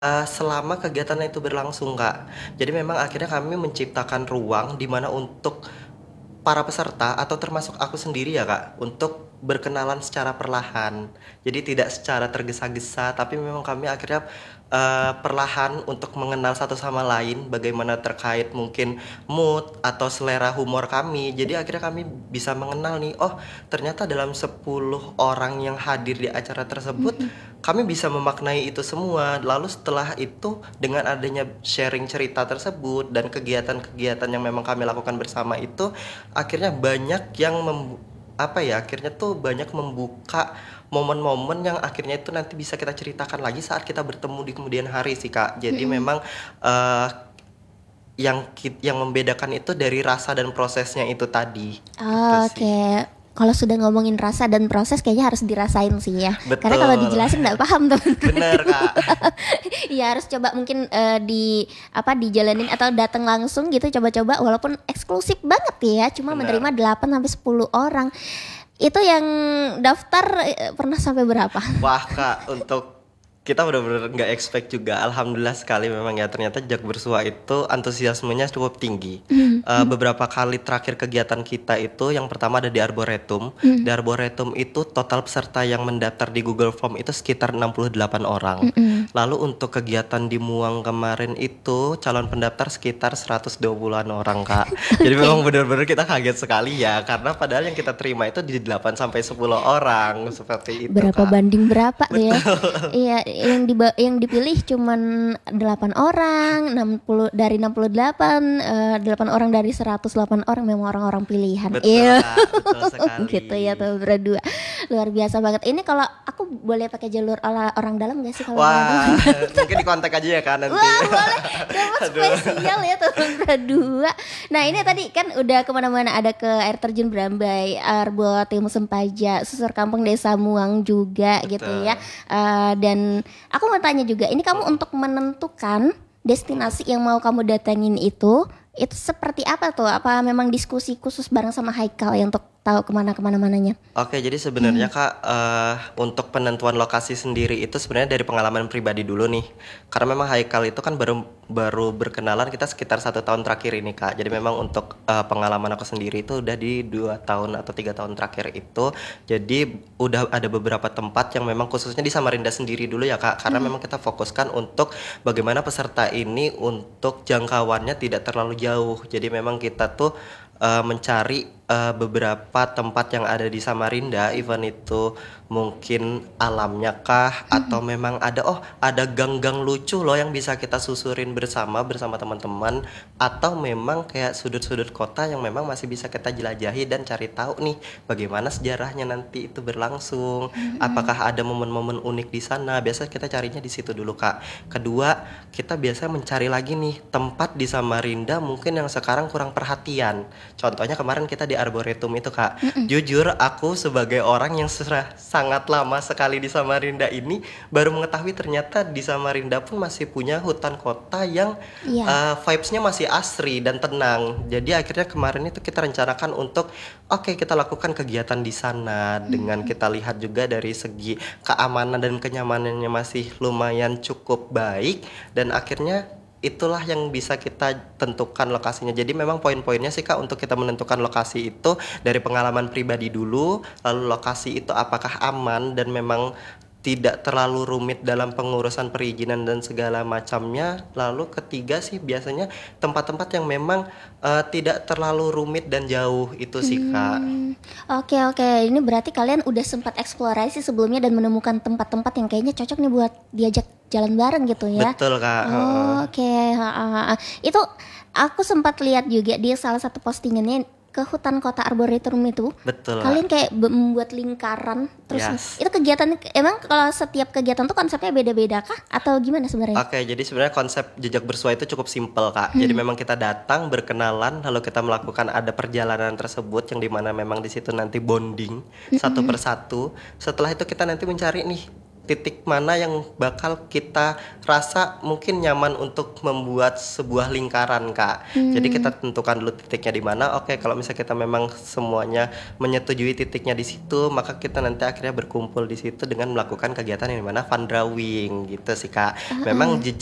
Selama kegiatan itu berlangsung, Kak. Jadi memang akhirnya kami menciptakan ruang di mana untuk para peserta atau termasuk aku sendiri ya, Kak, untuk berkenalan secara perlahan. Jadi tidak secara tergesa-gesa, tapi memang kami akhirnya perlahan untuk mengenal satu sama lain, bagaimana terkait mungkin mood atau selera humor kami. Jadi akhirnya kami bisa mengenal nih, oh ternyata dalam 10 orang yang hadir di acara tersebut, kami bisa memaknai itu semua. Lalu setelah itu dengan adanya sharing cerita tersebut dan kegiatan-kegiatan yang memang kami lakukan bersama itu, akhirnya banyak yang apa ya, akhirnya tuh banyak membuka momen-momen yang akhirnya itu nanti bisa kita ceritakan lagi saat kita bertemu di kemudian hari sih, Kak. Jadi Mm-mm. memang eh, yang membedakan itu dari rasa dan prosesnya itu tadi. Gitu sih. Oke, kalau sudah ngomongin rasa dan proses kayaknya harus dirasain sih ya. Karena kalau Betul. dijelasin nggak paham teman-teman. Bener, Kak. Iya harus coba mungkin di apa dijalanin atau datang langsung gitu coba-coba walaupun eksklusif banget ya, cuma Bener. menerima 8 sampai 10 orang. Itu yang daftar pernah sampai berapa? Wah, Kak, untuk kita benar-benar nggak expect juga. Alhamdulillah sekali memang ya, ternyata Jejak Bersua itu antusiasmenya cukup tinggi. Beberapa kali terakhir kegiatan kita itu, yang pertama ada di Arboretum. Di Arboretum itu total peserta yang mendaftar di Google Form itu sekitar 68 orang. Lalu untuk kegiatan di Muang kemarin itu calon pendaftar sekitar 120-an orang, Kak. Jadi memang Oke. benar-benar kita kaget sekali ya, karena padahal yang kita terima itu di 8 sampai 10 orang seperti itu, Berapa Kak. banding berapa tuh ya? Betul. Iya, yang dipilih cuman 8 orang, 60 dari 68, 8 orang dari 108 orang memang orang-orang pilihan. Betul, Iya. Kak, betul Gitu sekali. ya tuh berdua. Luar biasa banget. Ini kalau aku boleh pakai jalur orang dalam gak sih kalau Wah, teman-teman? mungkin di kontak aja ya, Kak, nanti. Wah boleh, dapat Aduh. spesial ya teman berdua. Nah ini tadi kan udah kemana-mana, ada ke air terjun Brambai, Arbo Timu Sempaja, Susur Kampung Desa Muang juga gitu ya. Betul. Dan aku mau tanya juga, ini kamu Mm-mm. untuk menentukan destinasi yang mau kamu datengin itu seperti apa tuh? Apa memang diskusi khusus bareng sama Haikal ya untuk tahu kemana-mananya? Oke, jadi sebenarnya Kak, untuk penentuan lokasi sendiri itu sebenarnya dari pengalaman pribadi dulu nih. Karena memang Haikal itu kan baru baru berkenalan kita sekitar 1 tahun terakhir ini, Kak. Jadi memang untuk pengalaman aku sendiri itu udah di 2 tahun atau 3 tahun terakhir itu. Jadi udah ada beberapa tempat yang memang khususnya di Samarinda sendiri dulu ya, Kak. Karena memang kita fokuskan untuk bagaimana peserta ini untuk jangkauannya tidak terlalu jauh. Jadi memang kita tuh mencari beberapa tempat yang ada di Samarinda, even itu mungkin alamnya kah atau memang ada gang-gang lucu loh yang bisa kita susurin bersama teman-teman, atau memang kayak sudut-sudut kota yang memang masih bisa kita jelajahi dan cari tahu nih bagaimana sejarahnya nanti itu berlangsung, apakah ada momen-momen unik di sana. Biasa kita carinya di situ dulu, Kak. Kedua, kita biasa mencari lagi nih tempat di Samarinda mungkin yang sekarang kurang perhatian. Contohnya kemarin kita di Arboretum itu, Kak. Jujur aku sebagai orang yang sudah sangat lama sekali di Samarinda ini baru mengetahui ternyata di Samarinda pun masih punya hutan kota yang Iya. vibes-nya masih asri dan tenang. Jadi akhirnya kemarin itu kita rencanakan untuk oke, kita lakukan kegiatan di sana dengan kita lihat juga dari segi keamanan dan kenyamanannya masih lumayan cukup baik, dan akhirnya itulah yang bisa kita tentukan lokasinya. Jadi memang poin-poinnya sih, Kak, untuk kita menentukan lokasi itu dari pengalaman pribadi dulu, lalu lokasi itu apakah aman dan memang tidak terlalu rumit dalam pengurusan perizinan dan segala macamnya. Lalu ketiga sih biasanya tempat-tempat yang memang tidak terlalu rumit dan jauh itu sih, Kak. Hmm, oke oke. Ini berarti kalian udah sempat eksplorasi sebelumnya dan menemukan tempat-tempat yang kayaknya cocok nih buat diajak jalan bareng gitu ya. Betul, Kak. Heeh. Oke, ha, ha, ha. Itu aku sempat lihat juga di salah satu postingannya ke hutan kota Arboretum itu. Betul, Kak. Kalian kayak membuat lingkaran terus Yes. itu kegiatan emang kalau setiap kegiatan tuh konsepnya beda-beda kah atau gimana sebenarnya? Oke, jadi sebenarnya konsep Jejak Bersua itu cukup simpel, Kak. Jadi memang kita datang, berkenalan, lalu kita melakukan ada perjalanan tersebut yang dimana memang di situ nanti bonding satu persatu. Setelah itu kita nanti mencari nih titik mana yang bakal kita rasa mungkin nyaman untuk membuat sebuah lingkaran, Kak. Jadi kita tentukan dulu titiknya di mana. Oke, kalau misalnya kita memang semuanya menyetujui titiknya di situ, maka kita nanti akhirnya berkumpul di situ dengan melakukan kegiatan yang dimana fun drawing gitu sih, Kak. Memang